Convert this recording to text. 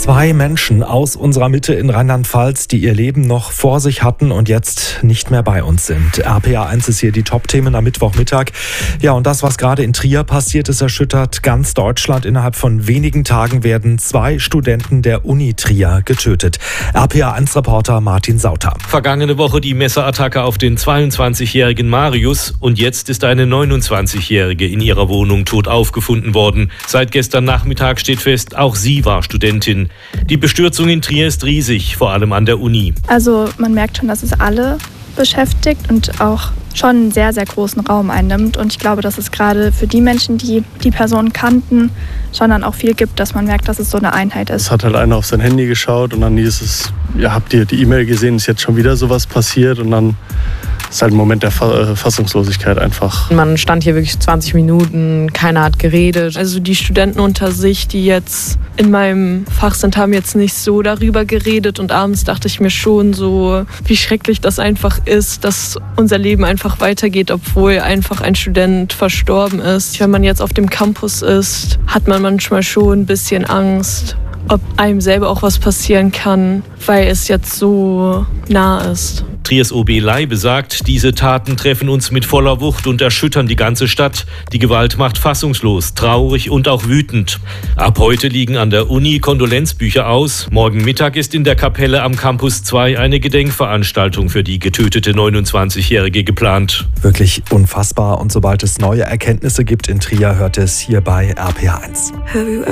2 Menschen aus unserer Mitte in Rheinland-Pfalz, die ihr Leben noch vor sich hatten und jetzt nicht mehr bei uns sind. RPA1 ist hier die Top-Themen am Mittwochmittag. Ja, und das, was gerade in Trier passiert ist, erschüttert ganz Deutschland. Innerhalb von wenigen Tagen werden 2 Studenten der Uni Trier getötet. RPA1-Reporter Martin Sauter. Vergangene Woche die Messerattacke auf den 22-jährigen Marius und jetzt ist eine 29-jährige in ihrer Wohnung tot aufgefunden worden. Seit gestern Nachmittag steht fest, auch sie war Studentin. Die Bestürzung in Trier ist riesig, vor allem an der Uni. Also man merkt schon, dass es alle beschäftigt und auch schon einen sehr, sehr großen Raum einnimmt. Und ich glaube, dass es gerade für die Menschen, die die Person kannten, schon dann auch viel gibt, dass man merkt, dass es so eine Einheit ist. Es hat halt einer auf sein Handy geschaut und dann hieß es, ja, habt ihr die E-Mail gesehen, ist jetzt schon wieder sowas passiert? Und dann ist halt ein Moment der Fassungslosigkeit einfach. Man stand hier wirklich 20 Minuten, keiner hat geredet. Also die Studenten unter sich, die jetzt in meinem Fach sind, haben jetzt nicht so darüber geredet. Und abends dachte ich mir schon so, wie schrecklich das einfach ist, dass unser Leben einfach weitergeht, obwohl einfach ein Student verstorben ist. Wenn man jetzt auf dem Campus ist, hat man manchmal schon ein bisschen Angst, ob einem selber auch was passieren kann, weil es jetzt so nah ist. Triers OB Leibe sagt, diese Taten treffen uns mit voller Wucht und erschüttern die ganze Stadt. Die Gewalt macht fassungslos, traurig und auch wütend. Ab heute liegen an der Uni Kondolenzbücher aus. Morgen Mittag ist in der Kapelle am Campus 2 eine Gedenkveranstaltung für die getötete 29-Jährige geplant. Wirklich unfassbar. Und sobald es neue Erkenntnisse gibt in Trier, hört es hier bei RPA1.